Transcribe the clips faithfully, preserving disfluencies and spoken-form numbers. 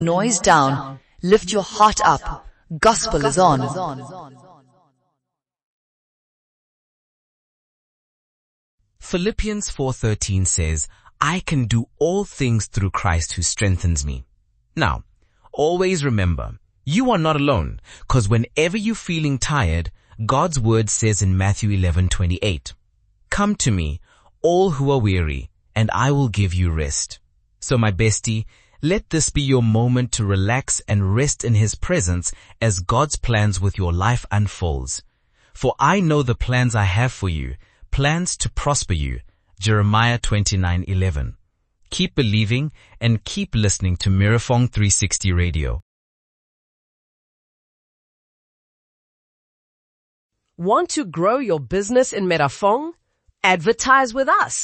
noise down, lift your heart up. Gospel is on. Philippians four thirteen says, I can do all things through Christ who strengthens me. Now, always remember, you are not alone, because whenever you're feeling tired, God's word says in Matthew eleven twenty-eight, Come to me, all who are weary, and I will give you rest. So my bestie, let this be your moment to relax and rest in His presence as God's plans with your life unfolds. For I know the plans I have for you, plans to prosper you. Jeremiah twenty-nine eleven. Keep believing and keep listening to Mirafong three sixty Radio. Want to grow your business in Mirafong? Advertise with us.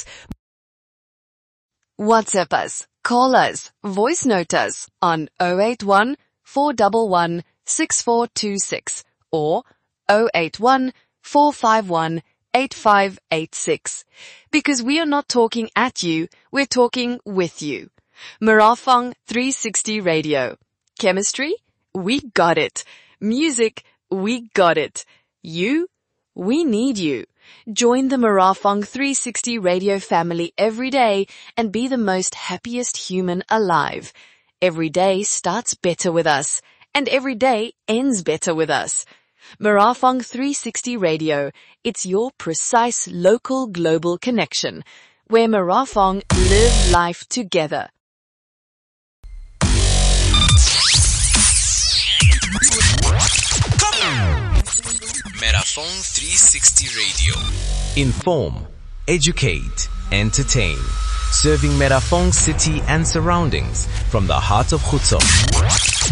WhatsApp us, call us, voice note us on zero eight one, four one one, six four two six or zero eight one, four five one, eight five eight six. Because we are not talking at you, we're talking with you. Mirafong three sixty Radio. Chemistry? We got it. Music? We got it. You? We need you. Join the Mirafong three sixty Radio family every day and be the most happiest human alive. Every day starts better with us, and every day ends better with us. Mirafong three sixty Radio, it's your precise local global connection, where Mirafong live life together. Mirafong three sixty Radio. Inform, educate, entertain. Serving Mirafong City and surroundings from the heart of Khutso.